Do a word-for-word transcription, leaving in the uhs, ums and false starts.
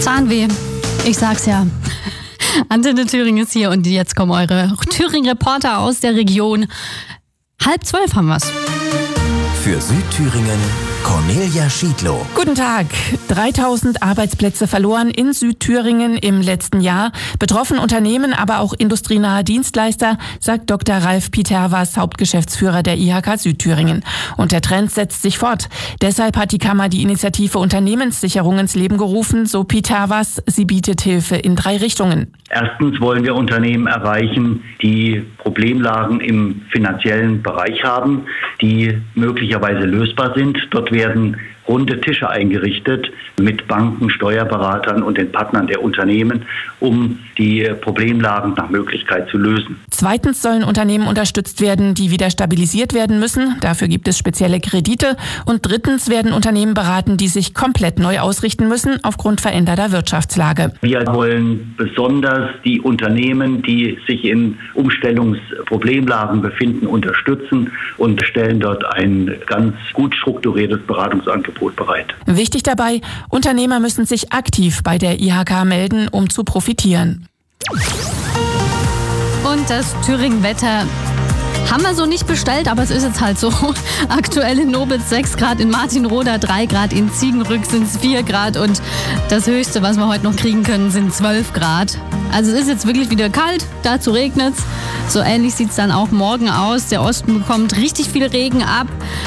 Zahnweh. Ich sag's ja. Antenne Thüringen ist hier und jetzt kommen eure Thüringen-Reporter aus der Region. Halb zwölf haben wir's. Für Südthüringen Cornelia Schiedlow. Guten Tag. dreitausend Arbeitsplätze verloren in Südthüringen im letzten Jahr. Betroffen Unternehmen, aber auch industrienahe Dienstleister, sagt Doktor Ralf Piterwas, Hauptgeschäftsführer der I H K Südthüringen. Und der Trend setzt sich fort. Deshalb hat die Kammer die Initiative Unternehmenssicherung ins Leben gerufen, so Piterwas. Sie bietet Hilfe in drei Richtungen. Erstens wollen wir Unternehmen erreichen, die Problemlagen im finanziellen Bereich haben, die möglicherweise lösbar sind. Dort werden runde Tische eingerichtet mit Banken, Steuerberatern und den Partnern der Unternehmen, um die Problemlagen nach Möglichkeit zu lösen. Zweitens sollen Unternehmen unterstützt werden, die wieder stabilisiert werden müssen. Dafür gibt es spezielle Kredite. Und drittens werden Unternehmen beraten, die sich komplett neu ausrichten müssen aufgrund veränderter Wirtschaftslage. Wir wollen besonders die Unternehmen, die sich in Umstellungsproblemlagen befinden, unterstützen und stellen dort ein ganz gut strukturiertes Beratungsangebot bereit. Wichtig dabei, Unternehmer müssen sich aktiv bei der I H K melden, um zu profitieren. Und das Thüringen-Wetter haben wir so nicht bestellt, aber es ist jetzt halt so. Aktuell in Nobitz sechs Grad, in Martinroda drei Grad, in Ziegenrück sind es vier Grad und das Höchste, was wir heute noch kriegen können, sind zwölf Grad. Also es ist jetzt wirklich wieder kalt, dazu regnet es. So ähnlich sieht es dann auch morgen aus. Der Osten bekommt richtig viel Regen ab.